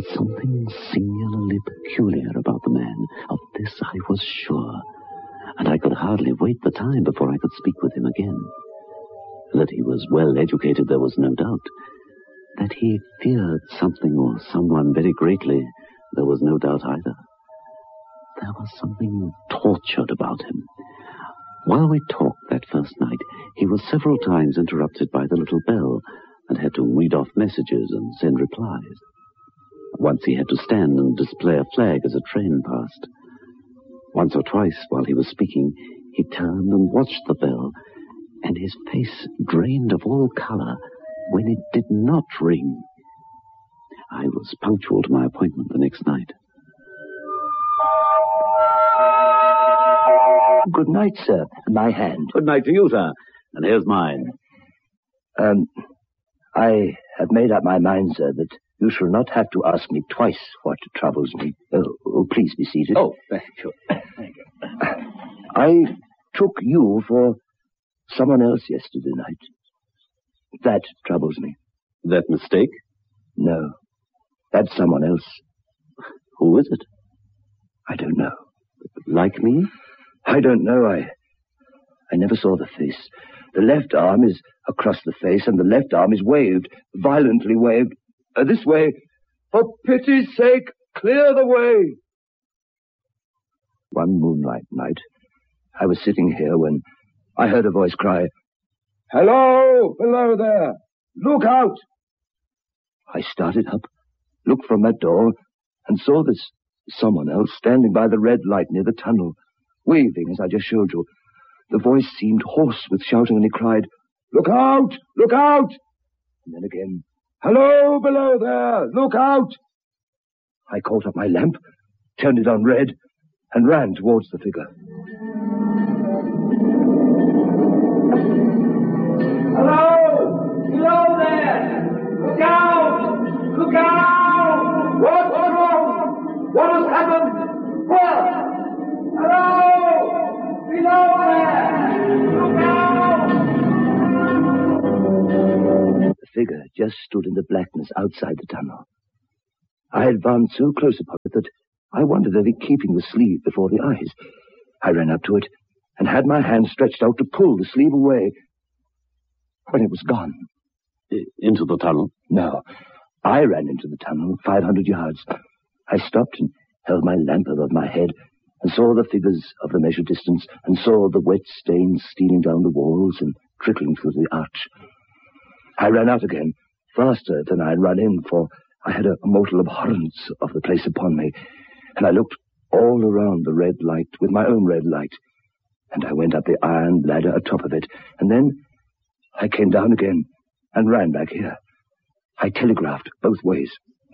was something singularly peculiar about the man. Of this I was sure, and I could hardly wait the time before I could speak with him again. That he was well educated there was no doubt. That he feared something or someone very greatly there was no doubt either. There was something tortured about him. While we talked that first night, he was several times interrupted by the little bell and had to read off messages and send replies. Once he had to stand and display a flag as a train passed. Once or twice, while he was speaking, he turned and watched the bell, and his face drained of all color when it did not ring. I was punctual to my appointment the next night. Good night, sir. My hand. Good night to you, sir. And here's mine. I have made up my mind, sir, that you shall not have to ask me twice what troubles me. Please be seated. Oh, thank you. Thank you. I took you for someone else yesterday night. That troubles me. That mistake? No. That's someone else. Who is it? I don't know. Like me? I don't know. I never saw the face. The left arm is across the face, and the left arm is waved, violently waved. This way. For pity's sake, clear the way. One moonlight night, I was sitting here when I heard a voice cry, "Hello, below there! Look out!" I started up, looked from that door, and saw this someone else standing by the red light near the tunnel, waving as I just showed you. The voice seemed hoarse with shouting, and he cried, "Look out! Look out!" And then again, "Hello, below there! Look out!" I caught up my lamp, turned it on red, and ran towards the figure. "Hello! Below there! Look out! Look out! What's wrong? What has happened? Where? Hello! Below there! Look out!" The figure just stood in the blackness outside the tunnel. I advanced so close upon it that I wondered if it keeping the sleeve before the eyes. I ran up to it and had my hand stretched out to pull the sleeve away when it was gone. Into the tunnel? No. I ran into the tunnel 500 yards. I stopped and held my lamp above my head and saw the figures of the measured distance and saw the wet stains stealing down the walls and trickling through the arch. I ran out again, faster than I had run in, for I had a mortal abhorrence of the place upon me, and I looked all around the red light with my own red light, and I went up the iron ladder atop of it, and then I came down again and ran back here. I telegraphed both ways.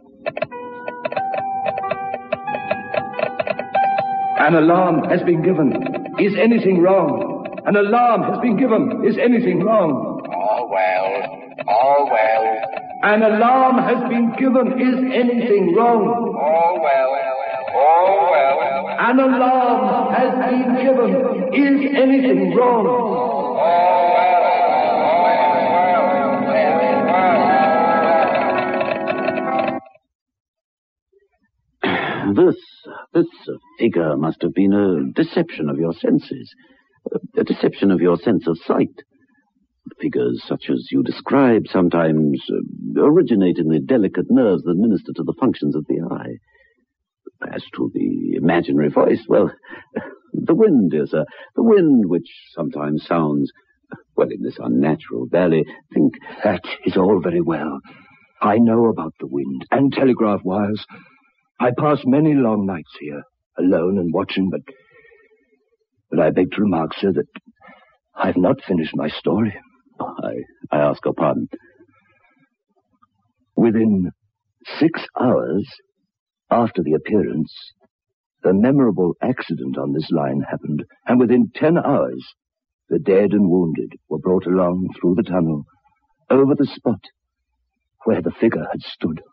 "An alarm has been given. Is anything wrong? An alarm has been given. Is anything wrong?" All well. All well. "An alarm has been given. Is anything wrong?" All well. All well. "An alarm has been given. Is anything wrong?" All well. This figure must have been a deception of your senses, a deception of your sense of sight. Figures such as you describe sometimes originate in the delicate nerves that minister to the functions of the eye. As to the imaginary voice, well, the wind, dear sir, the wind which sometimes sounds, well, in this unnatural valley, think... That is all very well. I know about the wind and telegraph wires. I pass many long nights here, alone and watching, but I beg to remark, sir, that I've not finished my story. I ask your pardon. Within 6 hours after the appearance, the memorable accident on this line happened, and within 10 hours, the dead and wounded were brought along through the tunnel, over the spot where the figure had stood.